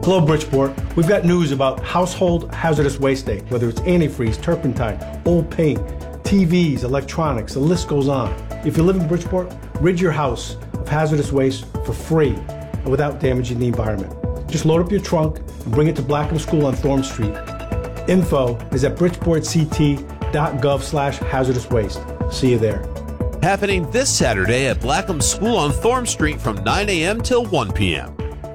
Hello, Bridgeport. We've got news about Household Hazardous Waste Day, whether it's antifreeze, turpentine, old paint, TVs, electronics, the list goes on. If you live in Bridgeport, rid your house of hazardous waste for free and without damaging the environment. Just load up your trunk and bring it to Blackham School on Thorne Street. Info is at bridgeportct.gov/hazardous waste. See you there. Happening this Saturday at Blackham School on Thorne Street from 9 a.m. till 1 p.m.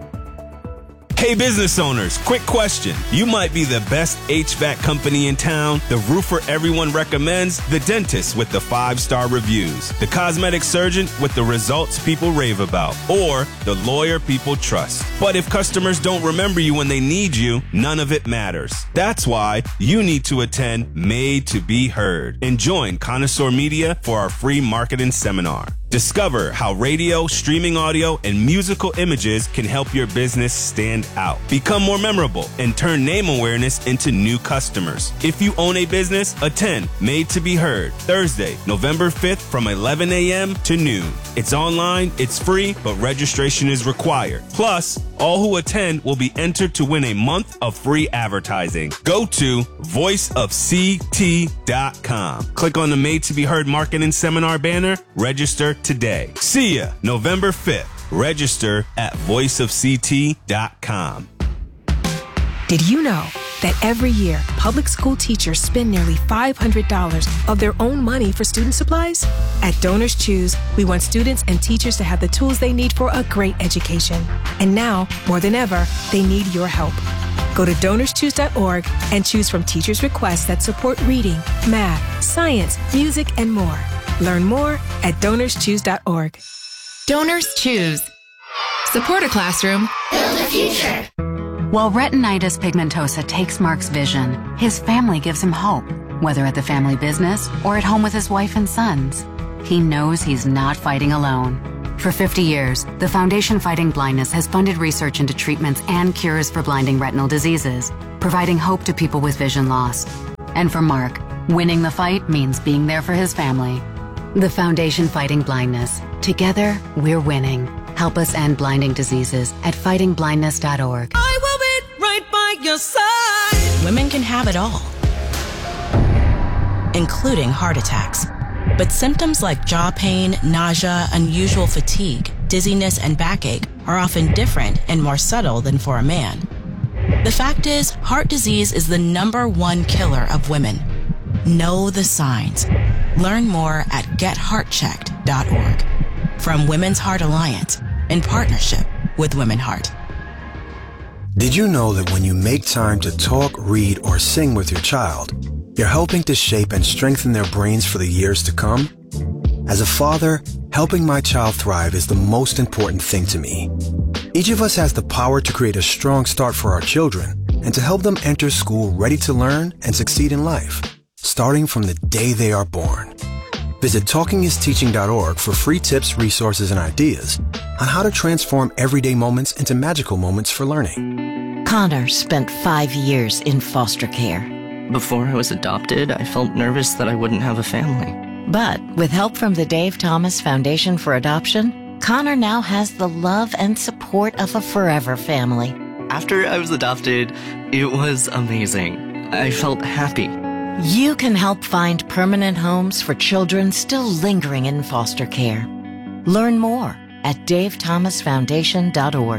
Hey business owners, quick question. You might be the best HVAC company in town, the roofer everyone recommends, the dentist with the 5-star reviews, the cosmetic surgeon with the results people rave about, or the lawyer people trust. But if customers don't remember you when they need you, none of it matters. That's why you need to attend Made to Be Heard and join Connoisseur Media for our free marketing seminar. Discover how radio, streaming audio, and musical images can help your business stand out, become more memorable, and turn name awareness into new customers. If you own a business, attend Made to Be Heard, Thursday, November 5th from 11 a.m. to noon. It's online, it's free, but registration is required. Plus, all who attend will be entered to win a month of free advertising. Go to voiceofct.com. Click on the Made to Be Heard marketing seminar banner, register today. See ya November 5th. Register at voiceofct.com. Did you know that every year public school teachers spend nearly $500 of their own money for student supplies? At Donors Choose, we want students and teachers to have the tools they need for a great education. And now, more than ever, they need your help. Go to DonorsChoose.org and choose from teachers' requests that support reading, math, science, music, and more. Learn more at DonorsChoose.org. Donors Choose. Support a classroom. Build a future. While retinitis pigmentosa takes Mark's vision, his family gives him hope, whether at the family business or at home with his wife and sons. He knows he's not fighting alone. For 50 years, the Foundation Fighting Blindness has funded research into treatments and cures for blinding retinal diseases, providing hope to people with vision loss. And for Mark, winning the fight means being there for his family. The Foundation Fighting Blindness. Together, we're winning. Help us end blinding diseases at fightingblindness.org. I will be right by your side. Women can have it all, including heart attacks. But symptoms like jaw pain, nausea, unusual fatigue, dizziness, and backache are often different and more subtle than for a man. The fact is, heart disease is the #1 killer of women. Know the signs. Learn more at getheartchecked.org. From Women's Heart Alliance, in partnership with Women Heart. Did you know that when you make time to talk, read, or sing with your child, you're helping to shape and strengthen their brains for the years to come? As a father, helping my child thrive is the most important thing to me. Each of us has the power to create a strong start for our children and to help them enter school ready to learn and succeed in life, starting from the day they are born. Visit TalkingIsTeaching.org for free tips, resources, and ideas on how to transform everyday moments into magical moments for learning. Connor spent 5 years in foster care. Before I was adopted, I felt nervous that I wouldn't have a family. But with help from the Dave Thomas Foundation for Adoption, Connor now has the love and support of a forever family. After I was adopted, it was amazing. I felt happy. You can help find permanent homes for children still lingering in foster care. Learn more at davethomasfoundation.org.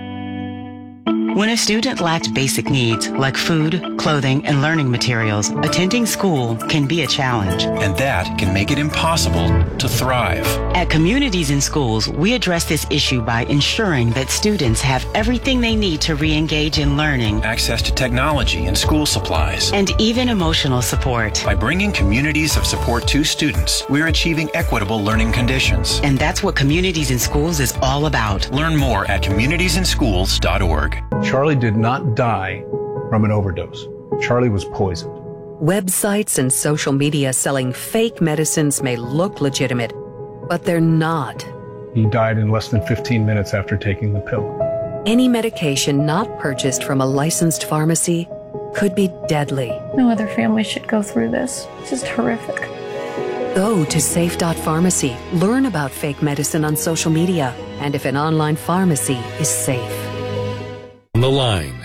When a student lacks basic needs like food, clothing, and learning materials, attending school can be a challenge. And that can make it impossible to thrive. At Communities in Schools, we address this issue by ensuring that students have everything they need to re-engage in learning, access to technology and school supplies, and even emotional support. By bringing communities of support to students, we're achieving equitable learning conditions. And that's what Communities in Schools is all about. Learn more at communitiesinschools.org. Charlie did not die from an overdose. Charlie was poisoned. Websites and social media selling fake medicines may look legitimate, but they're not. He died in less than 15 minutes after taking the pill. Any medication not purchased from a licensed pharmacy could be deadly. No other family should go through this. It's just horrific. Go to safe.pharmacy. Learn about fake medicine on social media and if an online pharmacy is safe. the Line.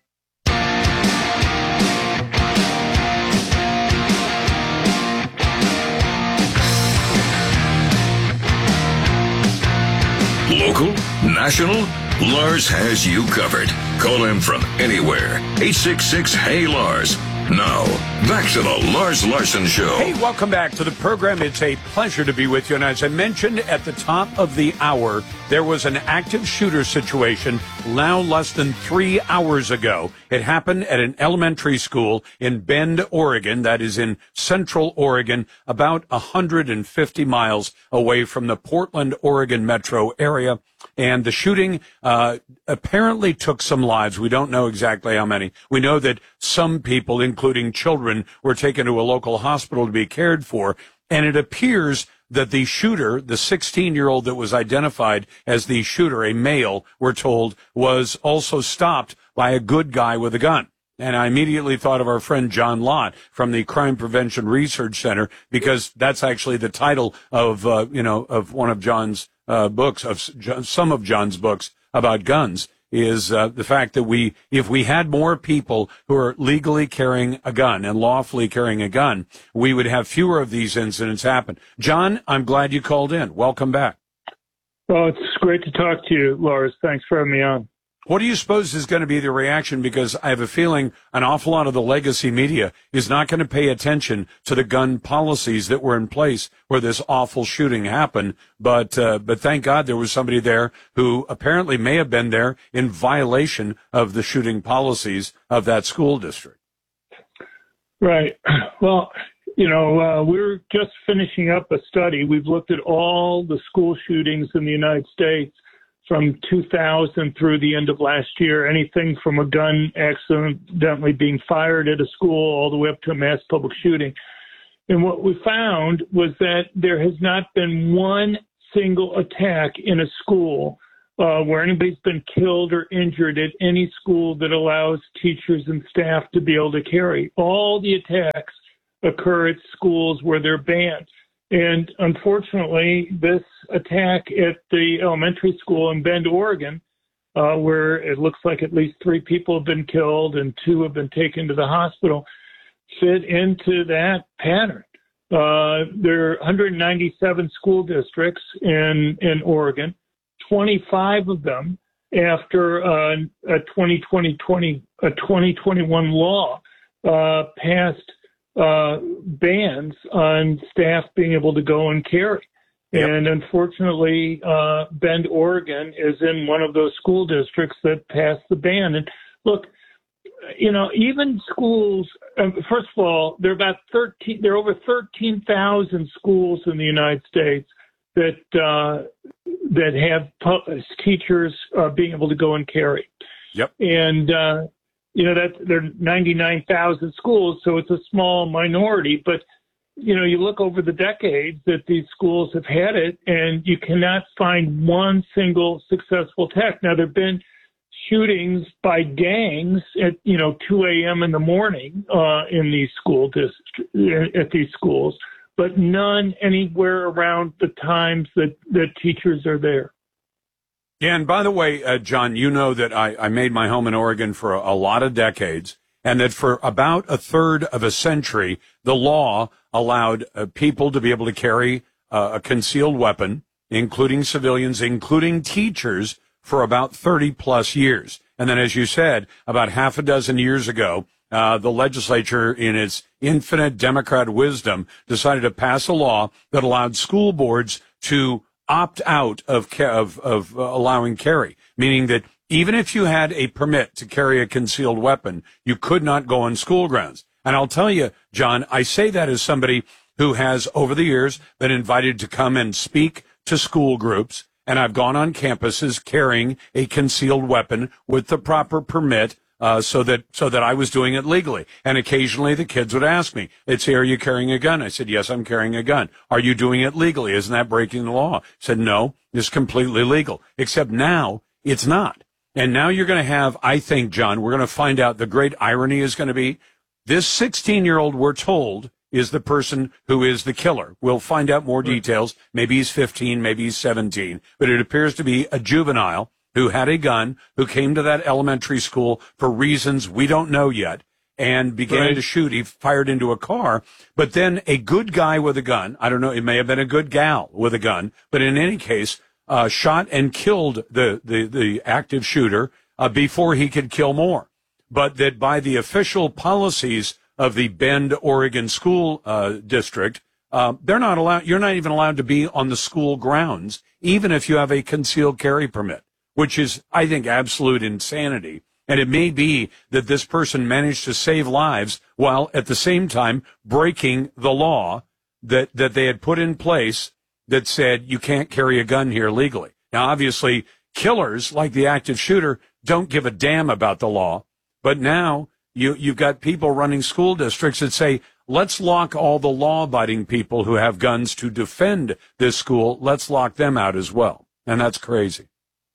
Local, national, Lars has you covered. Call him from anywhere. 866-HEY-LARS. Now, back to the Lars Larson Show. Hey, welcome back to the program. It's a pleasure to be with you. And as I mentioned at the top of the hour, there was an active shooter situation now less than 3 hours ago. It happened at an elementary school in Bend, Oregon. That is in central Oregon, about 150 miles away from the Portland, Oregon metro area. And the shooting apparently took some lives. We don't know exactly how many. We know that some people, including children, were taken to a local hospital to be cared for. And it appears that the shooter, the 16-year-old that was identified as the shooter, a male, we're told, was also stopped by a good guy with a gun. And I immediately thought of our friend John Lott from the Crime Prevention Research Center, because that's actually the title of, of one of John's books, of some of John's books about guns, is the fact that if we had more people who are legally carrying a gun and lawfully carrying a gun, we would have fewer of these incidents happen. John, I'm glad you called in. Welcome back. Well, it's great to talk to you, Lars. Thanks for having me on. What do you suppose is going to be the reaction? Because I have a feeling an awful lot of the legacy media is not going to pay attention to the gun policies that were in place where this awful shooting happened. But thank God there was somebody there who apparently may have been there in violation of the shooting policies of that school district. Right. Well, we're just finishing up a study. We've looked at all the school shootings in the United States from 2000 through the end of last year, anything from a gun accidentally being fired at a school all the way up to a mass public shooting. And what we found was that there has not been one single attack in a school where anybody's been killed or injured at any school that allows teachers and staff to be able to carry. All the attacks occur at schools where they're banned. And unfortunately, this attack at the elementary school in Bend, Oregon, where it looks like at least 3 people have been killed and 2 have been taken to the hospital, fit into that pattern. There are 197 school districts in Oregon, 25 of them after a 2021 law passed bans on staff being able to go and carry. Yep. And unfortunately, Bend, Oregon is in one of those school districts that passed the ban. And look, even schools, first of all, there are over 13,000 schools in the United States that have teachers being able to go and carry. Yep. And, that there are 99,000 schools, so it's a small minority. But, you look over the decades that these schools have had it, and you cannot find one single successful attack. Now, there have been shootings by gangs at, 2 a.m. in the morning in these at these schools, but none anywhere around the times that teachers are there. Yeah, and by the way, John, you know that I made my home in Oregon for a lot of decades, and that for about a third of a century, the law allowed people to be able to carry a concealed weapon, including civilians, including teachers, for about 30-plus years. And then, as you said, about half a dozen years ago, the legislature, in its infinite Democrat wisdom, decided to pass a law that allowed school boards to opt out of allowing carry, meaning that even if you had a permit to carry a concealed weapon, you could not go on school grounds. And I'll tell you, John, I say that as somebody who has, over the years, been invited to come and speak to school groups, and I've gone on campuses carrying a concealed weapon with the proper permit, so that I was doing it legally. And occasionally the kids would ask me, are you carrying a gun? I said, yes, I'm carrying a gun. Are you doing it legally? Isn't that breaking the law? I said, no, it's completely legal. Except now it's not. And now you're going to have, I think, John, we're going to find out the great irony is going to be this 16-year-old, we're told, is the person who is the killer. We'll find out more details. Maybe he's 15, maybe he's 17, but it appears to be a juvenile. who had a gun, who came to that elementary school for reasons we don't know yet, and began to shoot. He fired into a car, but then a good guy with a gun, I don't know, it may have been a good gal with a gun, but in any case, shot and killed the active shooter before he could kill more. But that by the official policies of the Bend, Oregon school district, they're not allowed, you're not even allowed to be on the school grounds, even if you have a concealed carry permit, which is, I think, absolute insanity. And it may be that this person managed to save lives while at the same time breaking the law that they had put in place that said you can't carry a gun here legally. Now, obviously, killers like the active shooter don't give a damn about the law. But now you've got people running school districts that say, let's lock all the law-abiding people who have guns to defend this school. Let's lock them out as well. And that's crazy.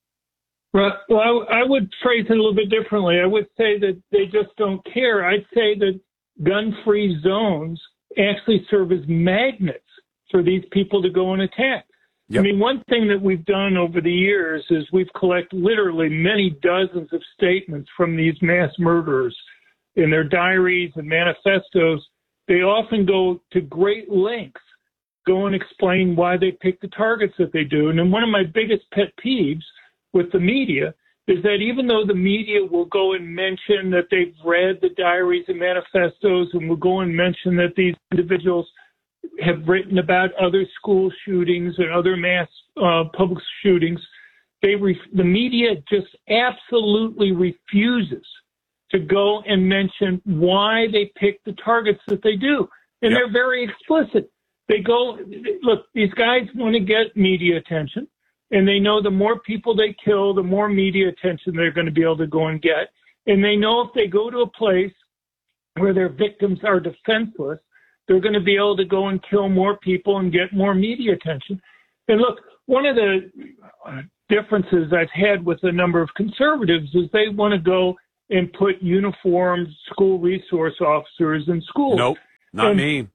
Right. Well, I would phrase it a little bit differently. I would say that they just don't care. I'd say that gun-free zones actually serve as magnets for these people to go and attack. Yep. I mean, one thing that we've done over the years is we've collected literally many dozens of statements from these mass murderers in their diaries and manifestos. They often go to great lengths, go and explain why they pick the targets that they do. And then one of my biggest pet peeves with the media is that even though the media will go and mention that they've read the diaries and manifestos and will go and mention that these individuals have written about other school shootings and other mass public shootings, the media just absolutely refuses to go and mention why they pick the targets that they do. And they're very explicit. They go, look, these guys want to get media attention. And they know the more people they kill, the more media attention they're going to be able to go and get. And they know if they go to a place where their victims are defenseless, they're going to be able to go and kill more people and get more media attention. And look, one of the differences I've had with a number of conservatives is they want to go and put uniformed school resource officers in schools. Nope, not me.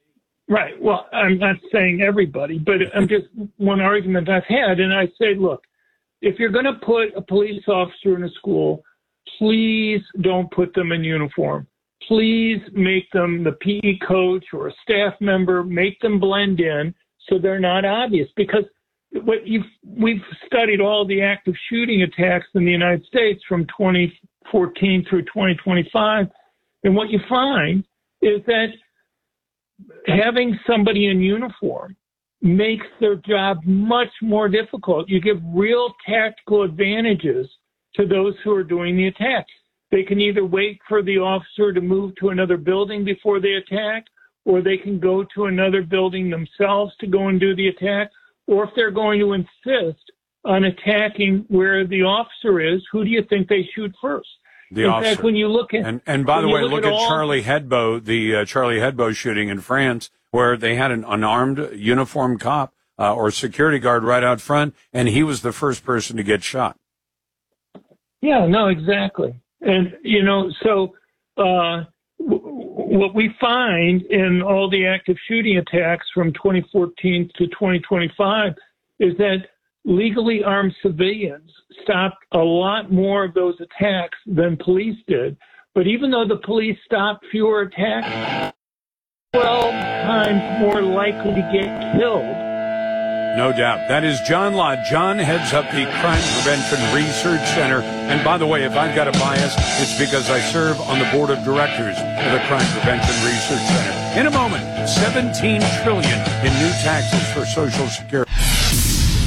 Right. Well, I'm not saying everybody, but I'm just one argument I've had. And I say, look, if you're going to put a police officer in a school, please don't put them in uniform. Please make them the PE coach or a staff member, make them blend in so they're not obvious. Because we've studied all the active shooting attacks in the United States from 2014 through 2025. And what you find is that having somebody in uniform makes their job much more difficult. You give real tactical advantages to those who are doing the attack. They can either wait for the officer to move to another building before they attack, or they can go to another building themselves to go and do the attack. Or if they're going to insist on attacking where the officer is, who do you think they shoot first? The in officer. fact, when you look at and by the way, look at all, Charlie Hebdo, the Charlie Hebdo shooting in France, where they had an unarmed uniformed cop or security guard right out front, and he was the first person to get shot. Yeah, no, exactly. And so what we find in all the active shooting attacks from 2014 to 2025 is that legally armed civilians stopped a lot more of those attacks than police did. But even though the police stopped fewer attacks, 12 times more likely to get killed. No doubt. That is John Lott. John heads up the Crime Prevention Research Center. And by the way, if I've got a bias, it's because I serve on the board of directors of the Crime Prevention Research Center. In a moment, $17 trillion in new taxes for Social Security.